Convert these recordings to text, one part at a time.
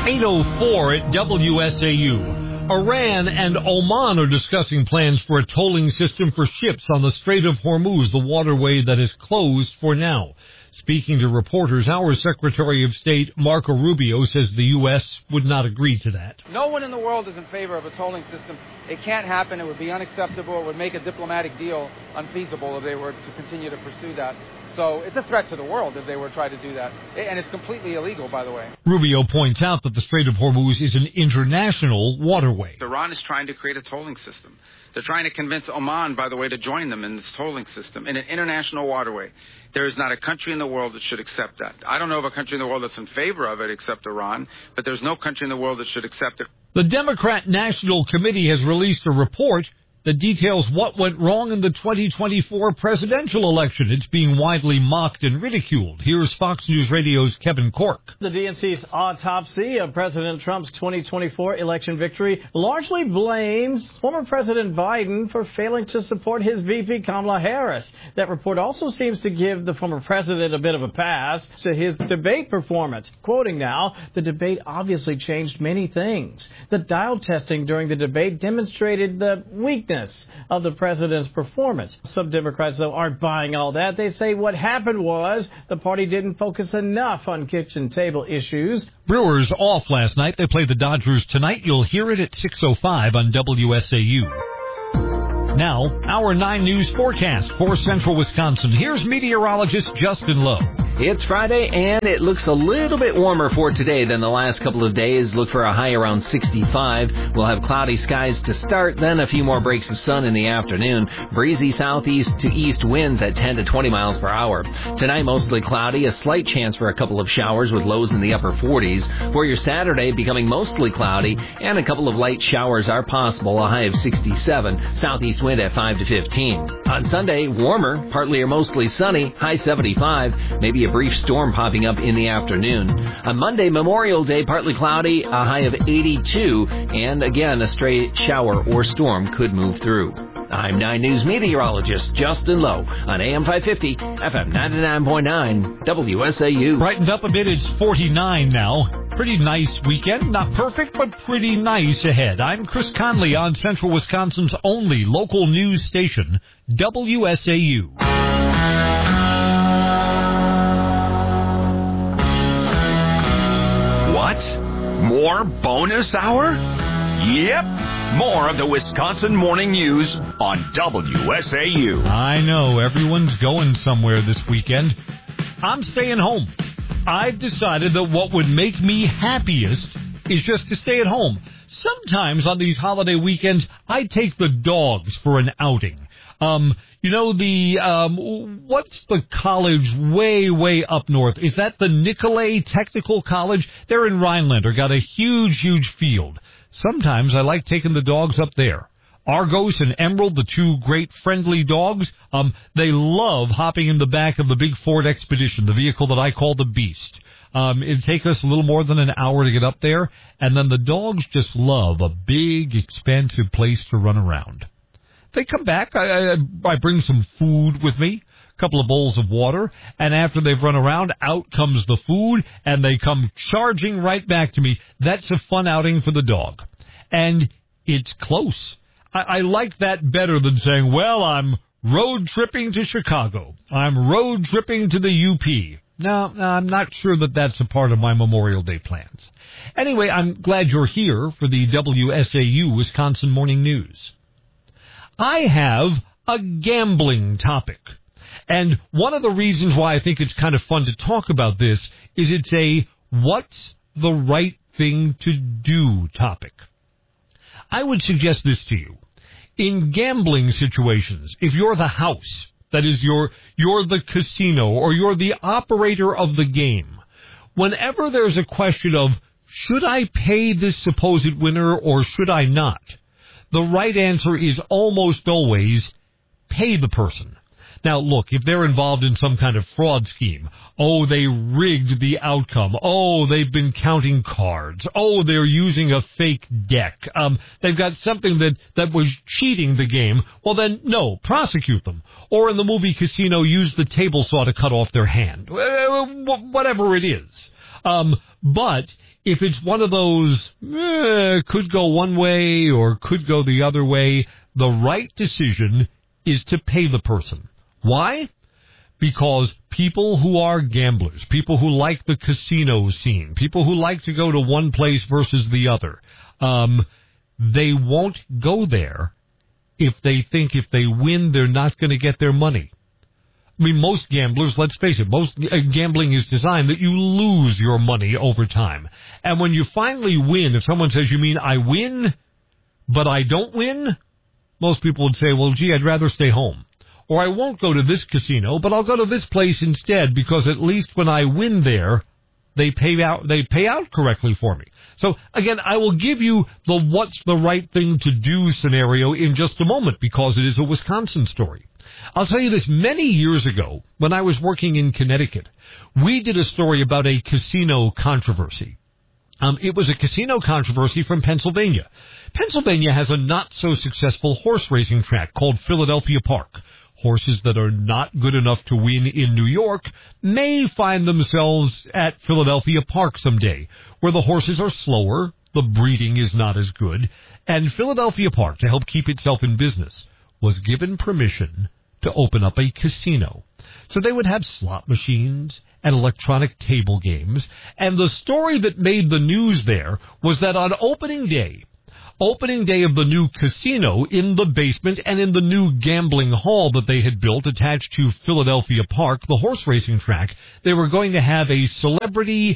8:04 at WSAU. Iran and Oman are discussing plans for a tolling system for ships on the Strait of Hormuz, the waterway that is closed for now. Speaking to reporters, our Secretary of State, Marco Rubio, says the U.S. would not agree to that. No one in the world is in favor of a tolling system. It can't happen. It would be unacceptable. It would make a diplomatic deal unfeasible if they were to continue to pursue that. So it's a threat to the world if they were to try to do that. And it's completely illegal, by the way. Rubio points out that the Strait of Hormuz is an international waterway. Iran is trying to create a tolling system. They're trying to convince Oman, by the way, to join them in this tolling system in an international waterway. There is not a country in the world that should accept that. I don't know of a country in the world that's in favor of it except Iran, but there's no country in the world that should accept it. The Democrat National Committee has released a report that details what went wrong in the 2024 presidential election. It's being widely mocked and ridiculed. Here's Fox News Radio's Kevin Corke. The DNC's autopsy of President Trump's 2024 election victory largely blames former President Biden for failing to support his VP Kamala Harris. That report also seems to give the former president a bit of a pass to his debate performance. Quoting now, the debate obviously changed many things. The dial testing during the debate demonstrated the weakness of the president's performance. Some Democrats, though, aren't buying all that. They say what happened was the party didn't focus enough on kitchen table issues. Brewers off last night. They play the Dodgers tonight. You'll hear it at 6:05 on WSAU. Now, our 9 News forecast for central Wisconsin. Here's meteorologist Justin Lowe. It's Friday, and it looks a little bit warmer for today than the last couple of days. Look for a high around 65. We'll have cloudy skies to start, then a few more breaks of sun in the afternoon. Breezy southeast to east winds at 10 to 20 miles per hour. Tonight, mostly cloudy, a slight chance for a couple of showers with lows in the upper 40s. For your Saturday, becoming mostly cloudy, and a couple of light showers are possible, a high of 67. Southeast wind at 5 to 15. On Sunday, warmer, partly or mostly sunny, high 75. Maybe a brief storm popping up in the afternoon. On Monday, Memorial Day, partly cloudy, a high of 82, and again, a stray shower or storm could move through. I'm 9 News meteorologist Justin Lowe on AM 550, FM 99.9, WSAU. Brightened up a bit, it's 49 now. Pretty nice weekend. Not perfect, but pretty nice ahead. I'm Chris Conley on Central Wisconsin's only local news station, WSAU. What? More bonus hour? Yep. More of the Wisconsin Morning News on WSAU. I know, everyone's going somewhere this weekend. I'm staying home. I've decided that what would make me happiest is just to stay at home. Sometimes on these holiday weekends, I take the dogs for an outing. What's the college way up north? Is that the Nicolet Technical College? They're in Rhinelander, got a huge field. Sometimes I like taking the dogs up there. Argos and Emerald, the 2 great friendly dogs, they love hopping in the back of the big Ford Expedition, the vehicle that I call the Beast. It'd take us a little more than an hour to get up there, and then the dogs just love a big, expansive place to run around. They come back, I bring some food with me, a couple of bowls of water, and after they've run around, out comes the food, and they come charging right back to me. That's a fun outing for the dog. And it's close. I like that better than saying, well, I'm road tripping to Chicago. I'm road tripping to the UP. No, I'm not sure that that's a part of my Memorial Day plans. Anyway, I'm glad you're here for the WSAU Wisconsin Morning News. I have a gambling topic. And one of the reasons why I think it's kind of fun to talk about this is it's a what's the right thing to do topic. I would suggest this to you. In gambling situations, if you're the house, that is, you're the casino, or you're the operator of the game, whenever there's a question of, should I pay this supposed winner or should I not? The right answer is almost always pay the person. Now, look, if they're involved in some kind of fraud scheme, oh, they rigged the outcome, oh, they've been counting cards, oh, they're using a fake deck, they've got something that was cheating the game, well, then, no, prosecute them. Or in the movie Casino, use the table saw to cut off their hand. Whatever it is. But if it's one of those, could go one way or could go the other way, the right decision is to pay the person. Why? Because people who are gamblers, people who like the casino scene, people who like to go to one place versus the other, they won't go there if they think if they win, they're not going to get their money. I mean, most gamblers, let's face it, most gambling is designed that you lose your money over time. And when you finally win, if someone says, you mean I win, but I don't win? Most people would say, well, gee, I'd rather stay home. Or I won't go to this casino, but I'll go to this place instead because at least when I win there, they pay out correctly for me. So, again, I will give you the what's the right thing to do scenario in just a moment because it is a Wisconsin story. I'll tell you this, many years ago, when I was working in Connecticut, we did a story about a casino controversy. It was a casino controversy from Pennsylvania. Pennsylvania has a not-so-successful horse racing track called Philadelphia Park. Horses that are not good enough to win in New York may find themselves at Philadelphia Park someday, where the horses are slower, the breeding is not as good, and Philadelphia Park, to help keep itself in business, was given permission to open up a casino. So they would have slot machines and electronic table games, and the story that made the news there was that on opening day of the new casino in the basement and in the new gambling hall that they had built attached to Philadelphia Park, the horse racing track, they were going to have a celebrity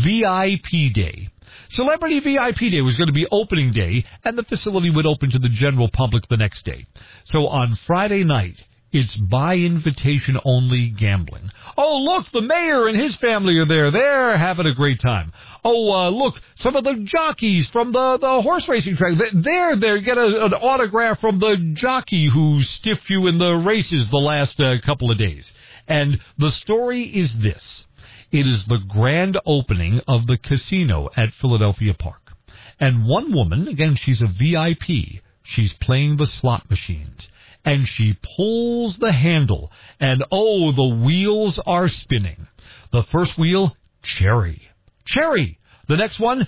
VIP day. Celebrity VIP Day was going to be opening day, and the facility would open to the general public the next day. So on Friday night, it's by invitation only gambling. Oh, look, the mayor and his family are there. They're having a great time. Oh, look, some of the jockeys from the horse racing track. They're there. Get an autograph from the jockey who stiffed you in the races the last couple of days. And the story is this. It is the grand opening of the casino at Philadelphia Park. And one woman, again, she's a VIP. She's playing the slot machines. And she pulls the handle, and oh, the wheels are spinning. The first wheel, cherry. Cherry. The next one,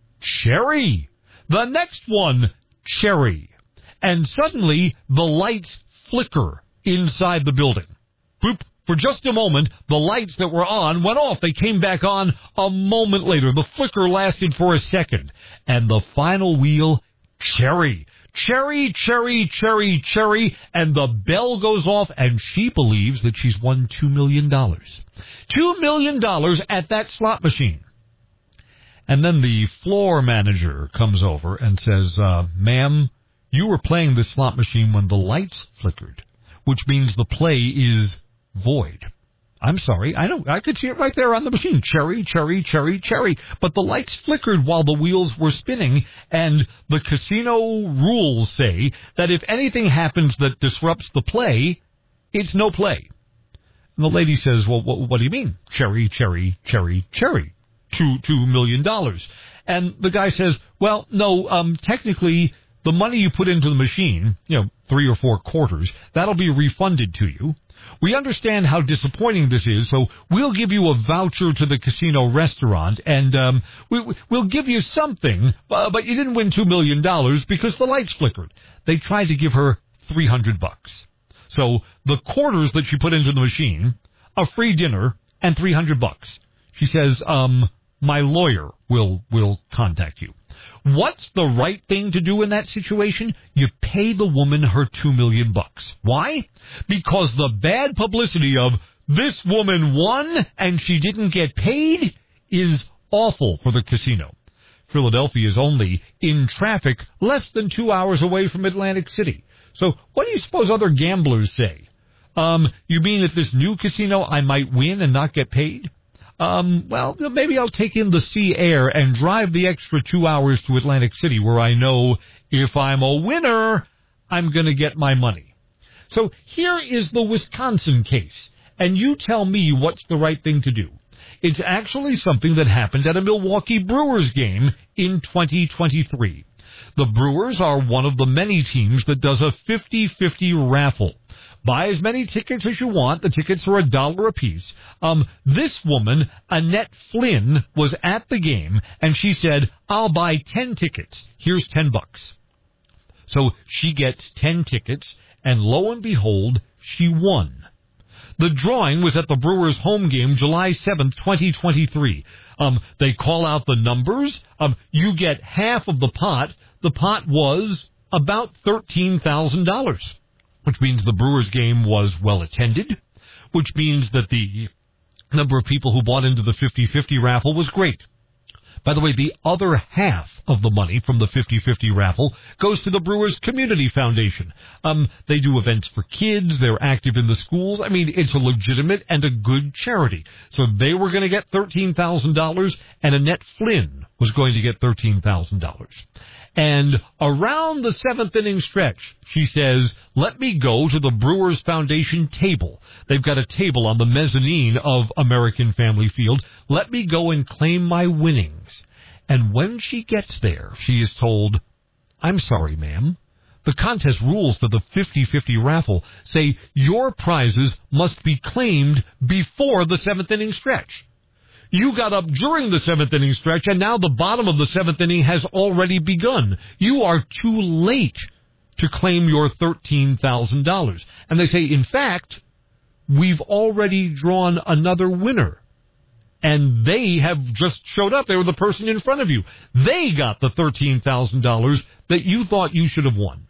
cherry. The next one, cherry. And suddenly, the lights flicker inside the building. Boop. For just a moment, the lights that were on went off. They came back on a moment later. The flicker lasted for a second. And the final wheel, cherry. Cherry, cherry, cherry, cherry, and the bell goes off, and she believes that she's won $2 million. $2 million at that slot machine. And then the floor manager comes over and says, ma'am, you were playing the slot machine when the lights flickered, which means the play is void. I'm sorry, I know, I could see it right there on the machine. Cherry, cherry, cherry, cherry. But the lights flickered while the wheels were spinning, and the casino rules say that if anything happens that disrupts the play, it's no play. And the lady says, well, what do you mean? Cherry, cherry, cherry, cherry. $2 million. And the guy says, well, no, technically, the money you put into the machine, 3 or 4 quarters, that'll be refunded to you. We understand how disappointing this is, so we'll give you a voucher to the casino restaurant, and we'll give you something, but you didn't win $2 million because the lights flickered. They tried to give her $300. So the quarters that she put into the machine, a free dinner, and $300. She says, my lawyer will contact you. What's the right thing to do in that situation? You pay the woman her $2 million. Why? Because the bad publicity of this woman won and she didn't get paid is awful for the casino. Philadelphia is only, in traffic, less than 2 hours away from Atlantic City. So what do you suppose other gamblers say? You mean at this new casino I might win and not get paid? Well, maybe I'll take in the sea air and drive the extra 2 hours to Atlantic City where I know if I'm a winner, I'm going to get my money. So here is the Wisconsin case, and you tell me what's the right thing to do. It's actually something that happened at a Milwaukee Brewers game in 2023. The Brewers are one of the many teams that does a 50-50 raffle. Buy as many tickets as you want. The tickets are $1 a piece. This woman, Annette Flynn, was at the game, and she said, I'll buy 10 tickets. Here's $10. So she gets 10 tickets, and lo and behold, she won. The drawing was at the Brewers home game, July 7th, 2023. They call out the numbers. You get half of the pot. The pot was about $13,000, which means the Brewers game was well attended, which means that the number of people who bought into the 50-50 raffle was great. By the way, the other half of the money from the 50-50 raffle goes to the Brewers Community Foundation. They do events for kids. They're active in the schools. I mean, it's a legitimate and a good charity. So they were going to get $13,000, and Annette Flynn was going to get $13,000. And around the seventh inning stretch, she says, let me go to the Brewers Foundation table. They've got a table on the mezzanine of American Family Field. Let me go and claim my winnings. And when she gets there, she is told, I'm sorry, ma'am. The contest rules for the 50-50 raffle say your prizes must be claimed before the seventh inning stretch. You got up during the seventh inning stretch, and now the bottom of the seventh inning has already begun. You are too late to claim your $13,000. And they say, in fact, we've already drawn another winner. And they have just showed up. They were the person in front of you. They got the $13,000 that you thought you should have won.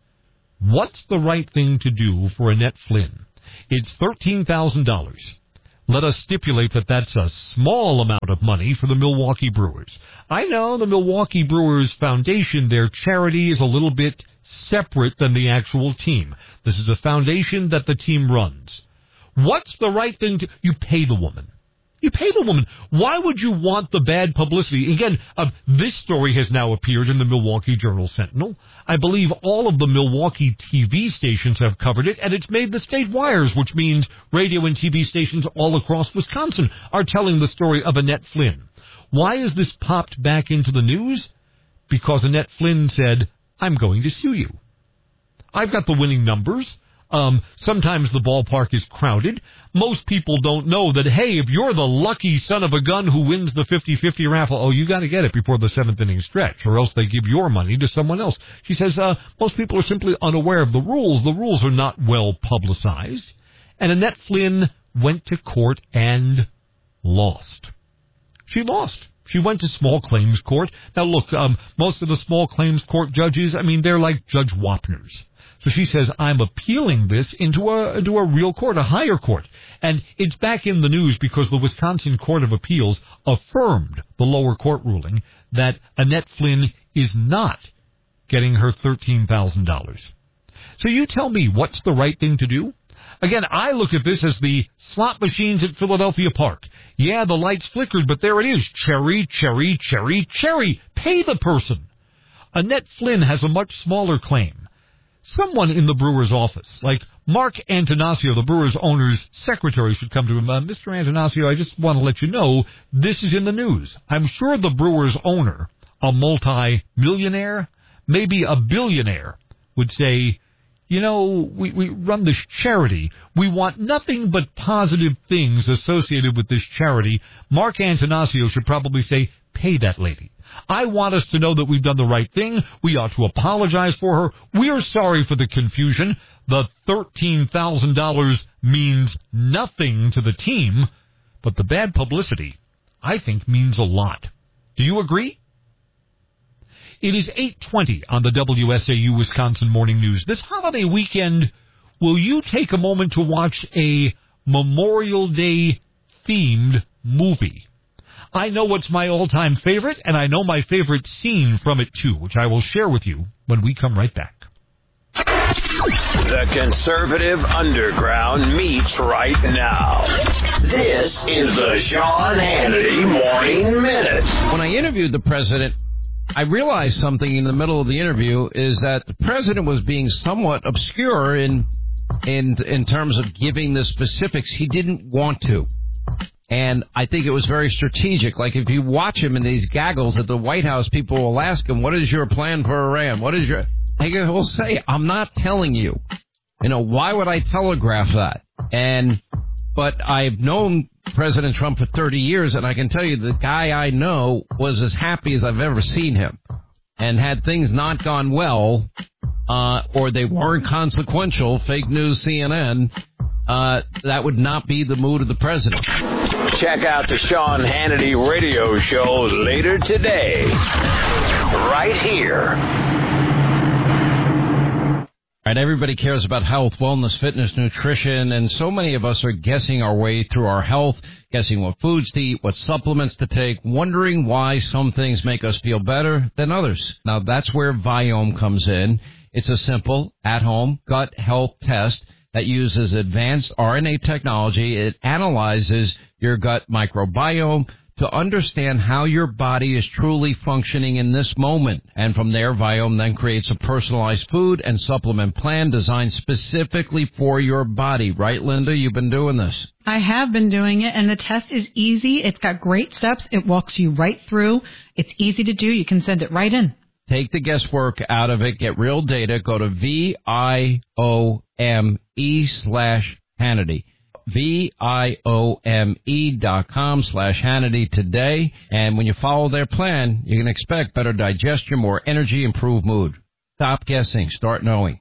What's the right thing to do for Annette Flynn? It's $13,000. Let us stipulate that that's a small amount of money for the Milwaukee Brewers. I know the Milwaukee Brewers Foundation, their charity, is a little bit separate than the actual team. This is a foundation that the team runs. What's the right thing to... You pay the woman. You pay the woman. Why would you want the bad publicity? Again, this story has now appeared in the Milwaukee Journal-Sentinel. I believe all of the Milwaukee TV stations have covered it, and it's made the state wires, which means radio and TV stations all across Wisconsin are telling the story of Annette Flynn. Why is this popped back into the news? Because Annette Flynn said, I'm going to sue you. I've got the winning numbers. Sometimes the ballpark is crowded. Most people don't know that, hey, if you're the lucky son of a gun who wins the 50-50 raffle, you got to get it before the seventh inning stretch, or else they give your money to someone else. She says most people are simply unaware of the rules. The rules are not well publicized. And Annette Flynn went to court and lost. She lost. She went to small claims court. Now, look, most of the small claims court judges, they're like Judge Wapners. So she says, I'm appealing this into a real court, a higher court. And it's back in the news because the Wisconsin Court of Appeals affirmed the lower court ruling that Annette Flynn is not getting her $13,000. So you tell me, what's the right thing to do? Again, I look at this as the slot machines at Philadelphia Park. Yeah, the lights flickered, but there it is. Cherry, cherry, cherry, cherry. Pay the person. Annette Flynn has a much smaller claim. Someone in the Brewers office, like Mark Antonaccio, the Brewers owner's secretary, should come to him. Mr. Antonaccio, I just want to let you know this is in the news. I'm sure the Brewers owner, a multi-millionaire, maybe a billionaire, would say, we run this charity. We want nothing but positive things associated with this charity. Mark Antonaccio should probably say, pay that lady. I want us to know that we've done the right thing. We ought to apologize for her. We are sorry for the confusion. The $13,000 means nothing to the team, but the bad publicity, I think, means a lot. Do you agree? It is 8:20 on the WSAU Wisconsin Morning News. This holiday weekend, will you take a moment to watch a Memorial Day themed movie? I know what's my all-time favorite, and I know my favorite scene from it, too, which I will share with you when we come right back. The conservative underground meets right now. This is the Sean Hannity Morning Minute. When I interviewed the president, I realized something in the middle of the interview is that the president was being somewhat obscure in terms of giving the specifics. He didn't want to. And I think it was very strategic. Like, if you watch him in these gaggles at the White House, people will ask him, what is your plan for Iran? He will say, I'm not telling you. Why would I telegraph that? But I've known President Trump for 30 years, and I can tell you the guy I know was as happy as I've ever seen him. And had things not gone well, or they weren't consequential, fake news CNN, that would not be the mood of the president. Check out the Sean Hannity radio show later today, right here. All right, everybody cares about health, wellness, fitness, nutrition, and so many of us are guessing our way through our health, guessing what foods to eat, what supplements to take, wondering why some things make us feel better than others. Now, that's where Viome comes in. It's a simple, at-home gut health test that uses advanced RNA technology. It analyzes your gut microbiome to understand how your body is truly functioning in this moment. And from there, Viome then creates a personalized food and supplement plan designed specifically for your body. Right, Linda? You've been doing this. I have been doing it, and the test is easy. It's got great steps. It walks you right through. It's easy to do. You can send it right in. Take the guesswork out of it. Get real data. Go to VIOME/Hannity. VIOME.com/Hannity today. And when you follow their plan, you can expect better digestion, more energy, improved mood. Stop guessing. Start knowing.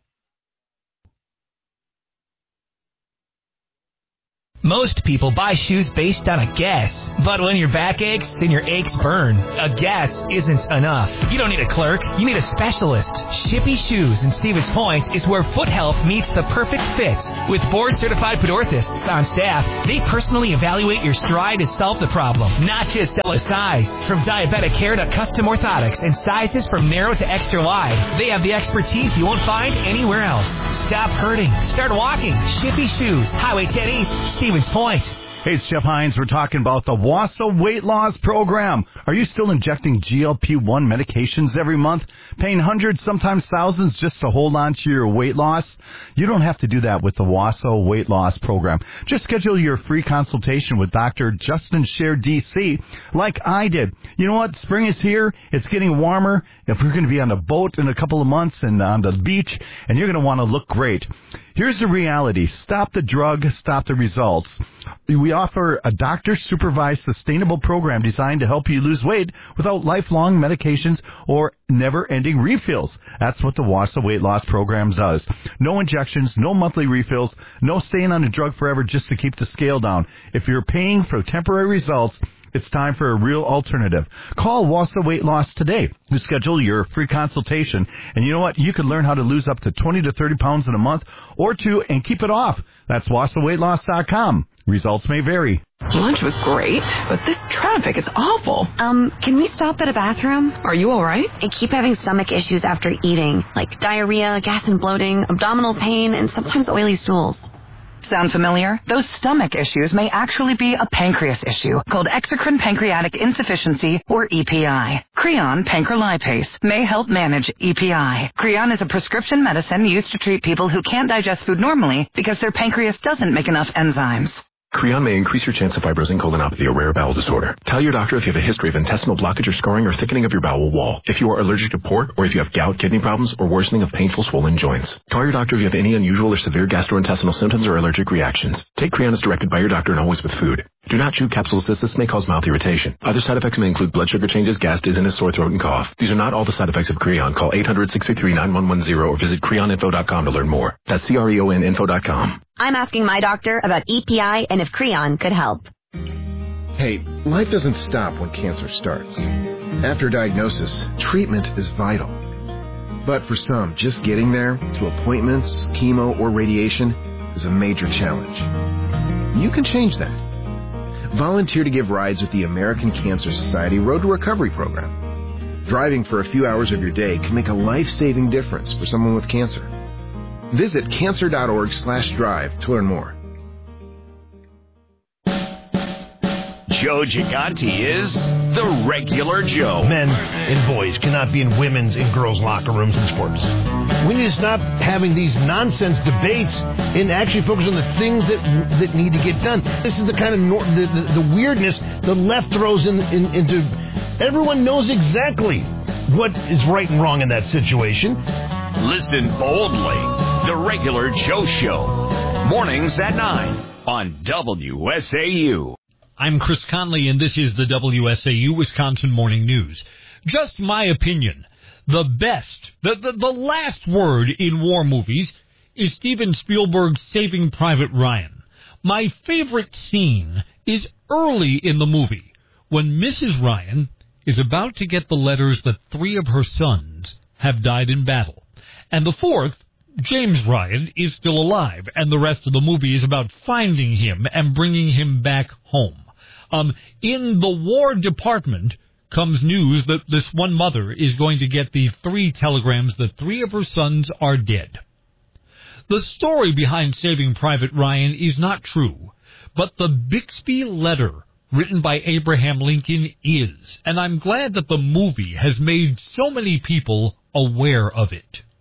Most people buy shoes based on a guess. But when your back aches and your aches burn, a guess isn't enough. You don't need a clerk. You need a specialist. Shippy Shoes in Stevens Point is where foot health meets the perfect fit. With board-certified foot orthotists on staff, they personally evaluate your stride to solve the problem, not just sell a size. From diabetic care to custom orthotics and sizes from narrow to extra wide, they have the expertise you won't find anywhere else. Stop hurting. Start walking. Shippy Shoes, Highway 10 East, Stevens Point. Hey, it's Jeff Hines. We're talking about the WASA weight loss program. Are you still injecting GLP-1 medications every month, paying hundreds, sometimes thousands just to hold on to your weight loss? You don't have to do that with the WASA weight loss program. Just schedule your free consultation with Dr. Justin Scher, DC, like I did. You know what? Spring is here. It's getting warmer. If we're going to be on a boat in a couple of months and on the beach, and you're going to want to look great. Here's the reality. Stop the drug, stop the results. We offer a doctor-supervised, sustainable program designed to help you lose weight without lifelong medications or never-ending refills. That's what the WASA weight loss program does. No injections, no monthly refills, no staying on a drug forever just to keep the scale down. If you're paying for temporary results, it's time for a real alternative. Call WASA Weight Loss today to schedule your free consultation. And you know what? You can learn how to lose up to 20 to 30 pounds in a month or two and keep it off. That's wasaweightloss.com. Results may vary. Lunch was great, but this traffic is awful. Can we stop at a bathroom? Are you all right? I keep having stomach issues after eating, like diarrhea, gas and bloating, abdominal pain, and sometimes oily stools. Sound familiar? Those stomach issues may actually be a pancreas issue called exocrine pancreatic insufficiency, or EPI. Creon pancrelipase may help manage EPI. Creon is a prescription medicine used to treat people who can't digest food normally because their pancreas doesn't make enough enzymes. Creon may increase your chance of fibrosing colonopathy, a rare bowel disorder. Tell your doctor if you have a history of intestinal blockage or scarring or thickening of your bowel wall, if you are allergic to pork, or if you have gout, kidney problems, or worsening of painful swollen joints. Call your doctor if you have any unusual or severe gastrointestinal symptoms or allergic reactions. Take Creon as directed by your doctor and always with food. Do not chew capsules as this may cause mouth irritation. Other side effects may include blood sugar changes, gas, dizziness, sore throat, and cough. These are not all the side effects of Creon. Call 800-633-9110 or visit creoninfo.com to learn more. That's CREONinfo.com. I'm asking my doctor about EPI and if Creon could help. Hey, life doesn't stop when cancer starts. After diagnosis, treatment is vital. But for some, just getting there, to appointments, chemo, or radiation, is a major challenge. You can change that. Volunteer to give rides with the American Cancer Society Road to Recovery program. Driving for a few hours of your day can make a life-saving difference for someone with cancer. Visit cancer.org/drive to learn more. Joe Gigante is the regular Joe. Men and boys cannot be in women's and girls' locker rooms in sports. We need to stop having these nonsense debates and actually focus on the things that need to get done. This is the kind of the weirdness the left throws into. Everyone knows exactly what is right and wrong in that situation. Listen boldly The Regular Joe Show. Mornings at 9 on WSAU. I'm Chris Conley, and this is the WSAU Wisconsin Morning News. Just my opinion. The best, the last word in war movies is Steven Spielberg's Saving Private Ryan. My favorite scene is early in the movie when Mrs. Ryan is about to get the letters that 3 of her sons have died in battle. And the 4th, James Ryan, is still alive, and the rest of the movie is about finding him and bringing him back home. In the War Department comes news that this one mother is going to get the 3 telegrams that 3 of her sons are dead. The story behind Saving Private Ryan is not true, but the Bixby letter written by Abraham Lincoln is, and I'm glad that the movie has made so many people aware of it.